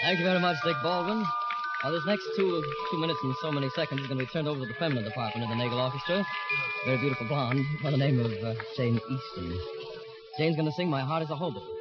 Thank you very much, Dick Baldwin. Now, this next two minutes and so many seconds is going to be turned over to the feminine department of the Nagel Orchestra. Very beautiful blonde by the name of Jane Easton. Jane's going to sing My Heart is a Hobo.